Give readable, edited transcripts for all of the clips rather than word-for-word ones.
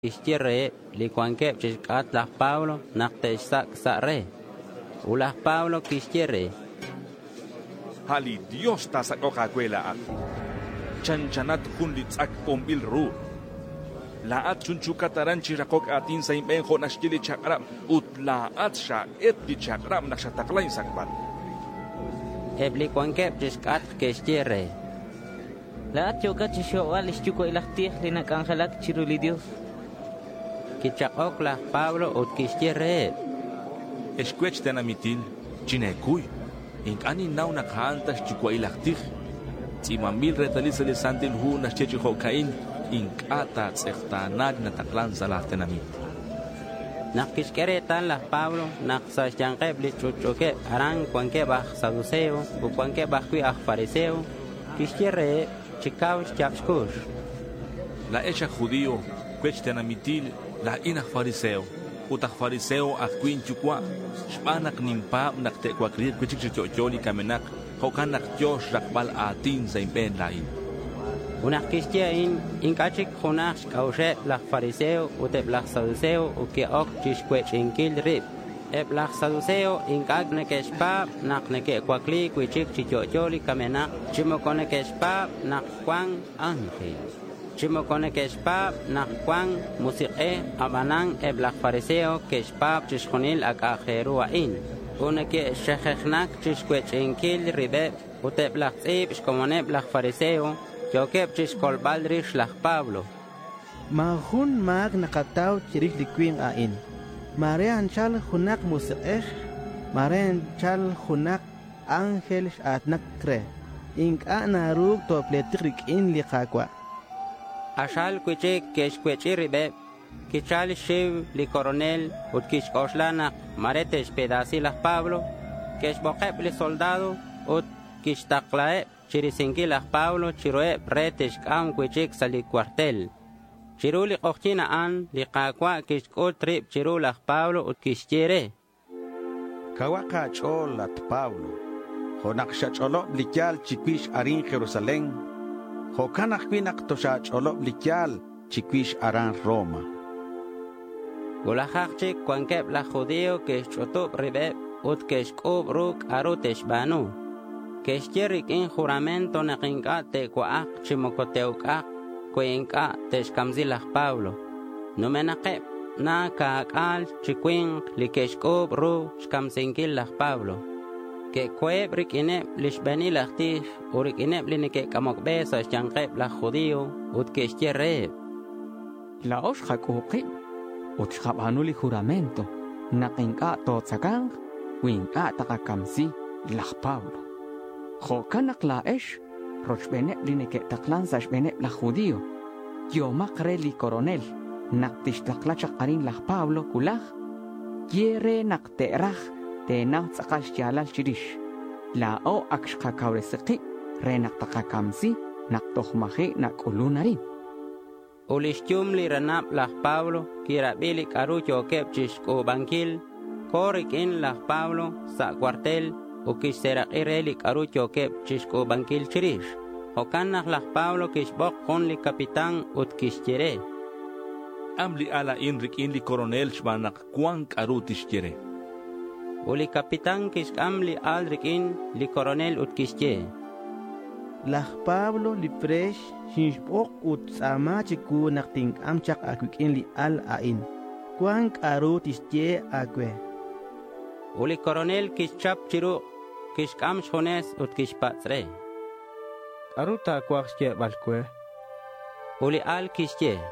Ishtire likuanke chiskat las Pablo naktesak sare. Ulas Pablo kishtire. Hali Dios ta sa kokakwela at. Chanchanat kunlitzak pombil ru. Laat chunchukataran chirakok atin sa imbenho nashtili chakram. Ut laat siya etli chakram naksataklain sakbat. Likuanke chiskat kishtire. Laat yoka chisyo alis chuko ilaktih linakanghalak chiruli Dios. Kichakok las Pablo ut kishtire. Eskwech tenamitil chinekuy. Ink ani naw nakahantas chukwa ilaktih. Timambil retalisali santil hu naschechiho kain. Ink ata tsektanag na taklan sa lah tenamit. Nakishkeretan las Pablo naksasyankeb lichuchuke arang kuanke bah saduceo u kuanke bah kui ah fariseo. Kishtire chikaw chapshkush. La echa judío kwech tenamitil la inah fariseo. Utah fariseo akwin chukwa. Shpanak nimpa naktekwa kriit kwechik chichocholi kamenak. Hokanak Diyos rakbal atin sa impen lain. Unak kishtyain inkachik hunak kaushe las fariseo utep las saduceo ukiok chishkwech inkil rib. Ep las saduceo inkak nekeshpa nak nekekwakli kwichik chichocholi kamenak. Chimokone keshpa nak kwang angel. Chimokone keshpab nakkwang musike abanang eblak fariseo keshpab chishkonil akajeruain. Uneke shechechnak chishkwechinkil ribe uteblak tzib shkomone blak fariseo yokeb chishkolbaldrish lak Pablo. Mahun mag nakataw chirich likwing ain. Marian chal hunak musike Marian chal hunak angel atnak kre. Ink anarug topletik in likakwa. Ashal kwichik keshkwechi ribe, kichal shiv li coronel, ut kishkoshlana maretesh pedasi las Pablo, keshbokep li soldado, ut kishtaklae chirisinki las Pablo, chiroe retesh kam kwichik sali cuartel. Chiru li kochina an, li kakwa kishkut trip chiru las Pablo, ut kishtire. Kawaka chol at Pablo, honaksha cholo blikyal chikwish arin Jerusalén, Hokanak pinak toshach olop likyal chikwish aran Roma. Gulahachik kwankep la judío keshchotop ribe ut keshkob ruk arutesh banu. Keshcherik in juramento nekinka te kwaak chimokoteukak kwenka teshkamzilah Pablo. Numenakep na kaakal chikwing likeshkob ru shkamsinkilah Pablo. Que cueb rikineb lishbeni lachtif u rikineb linike kamokbe sa shankeb la judío ut keshchereb. La oshja kuqib ut shkhabanu li juramento nakinka totzakang winka takakamsi lach Pablo. Jokanak la esh rochbeneb linike taklan sa shbeneb la judío. Yomakre li coronel naktishtlaklachak arin lach Pablo kulach quiere nakterach Tenau tsakal shjalal chirish. La o akshka kaureseki renak takakamsi nak tohmahi nak ulunarin. Ulishchum li ranap lah Pablo kirabili karucho kepchishko bankil korik in lah Pablo sa cuartel u kisserak ireli karucho kepchishko bankil chirish. Hokanak lah Pablo kishbok kon li kapitan ut kishchire. Amli ala inrik in li coronel shbanak kwang karutish chire. Uli kapitan kishkam li aldrik in li coronel ut kishche. Lah Pablo li presh shinshbok ut sama chiku nakting amchak akwik in li al ain. Kwang aru tishche akwe. Uli coronel kishchap chiru kishkam shones ut kishpatsre. Aru ta kwakshche balkwe. Uli al kishche.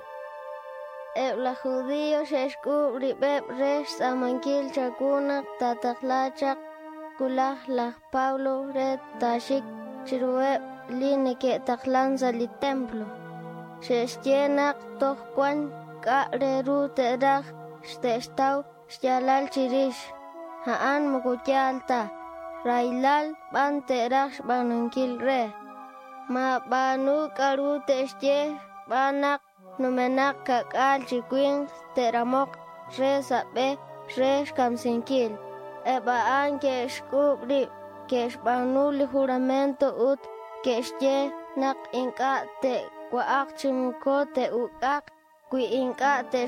La judío sheshku ribeb resh samankil chakunak tataklachak kulah lah Pablo red tashik chirueb lineke taklan sali templo. Sheshchenak tohkwan ka reru terak shtestaw shalal chirish. Haan mukuchalta railal ban terak banankil re. Ma banu karu teshche banak Numenak kakal chikwing teramok re sabe re kamsinkil. Ebaan keshkubri keshbanuli juramento ut keshye nak inka te kwaak chimko te ukak Kui inka te